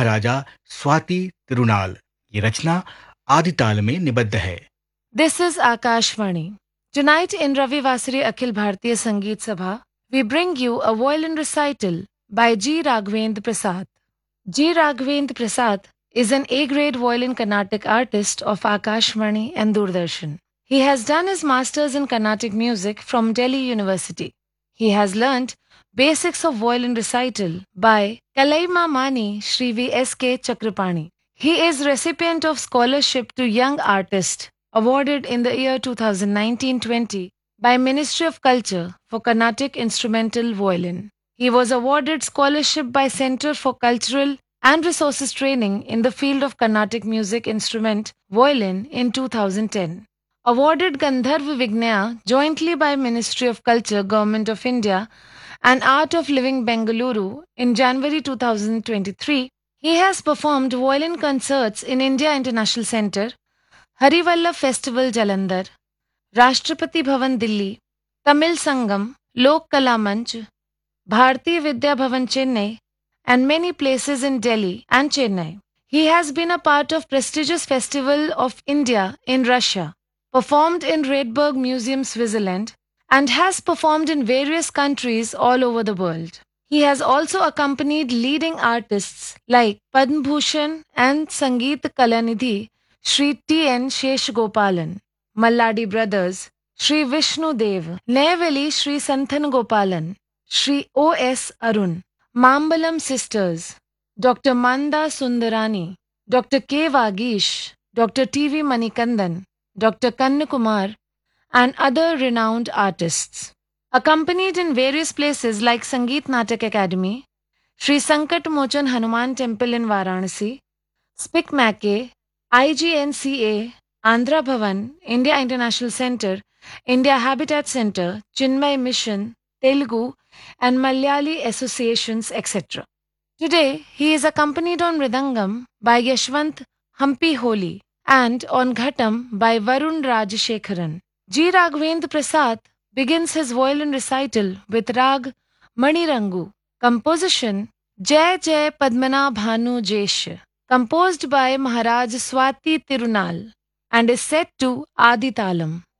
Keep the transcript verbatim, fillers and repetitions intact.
महाराजा स्वाति तिरुनाल। ये रचना आदिताल में निबद्ध है। This is Akashvani. Tonight in Ravi Vasari Akhil Bharatiya Sangeet Sabha, we bring you a violin recital by G. Raghavendra Prasad. G. Raghavendra Prasad is an A-grade violin Carnatic artist of Akashvani and Doordarshan. He has done his masters in Carnatic music from Delhi University. He has learnt basics of violin recital by Kalaima Mani Shri V S K Chakrapani. He is recipient of scholarship to young artist awarded in the year two thousand nineteen twenty by Ministry of Culture for Carnatic Instrumental Violin. He was awarded scholarship by Center for Cultural and Resources Training in the field of Carnatic music instrument violin in two thousand ten. Awarded Gandharva Vignaya jointly by Ministry of Culture, Government of India and Art of Living Bengaluru in January two thousand twenty-three, he has performed violin concerts in India International Centre, Harivallabh Festival Jalandhar, Rashtrapati Bhavan Delhi, Tamil Sangam, Lok Kala Manch, Bharatiya Vidya Bhavan Chennai, and many places in Delhi and Chennai. He has been a part of prestigious Festival of India in Russia, performed in Redberg Museum, Switzerland, and has performed in various countries all over the world. He has also accompanied leading artists like Padma Bhushan and Sangeet Kalanidhi Shri T N Sheshgopalan, Malladi Brothers, Shri Vishnu Dev, Neyveli Shri Santhan Gopalan, Shri O S Arun, Mambalam Sisters, Doctor Manda Sundarani, Doctor K. Vagish, Doctor T V Manikandan, Doctor Kannakumar, and other renowned artists. Accompanied in various places like Sangeet Natak Academy, Shri Sankat Mochan Hanuman Temple in Varanasi, Spic Mackey, I G N C A, Andhra Bhavan, India International Centre, India Habitat Centre, Chinmay Mission, Telugu, and Malayali associations, et cetera. Today, he is accompanied on Mridangam by Yashwant Hampi Holi and on Ghatam by Varun Rajashekharan. G. Raghavendra Prasad begins his violin recital with Rag Manirangu, composition Jai Jai Padmana Bhanu Jesh, composed by Maharaj Swati Tirunal, and is set to Adi Talam.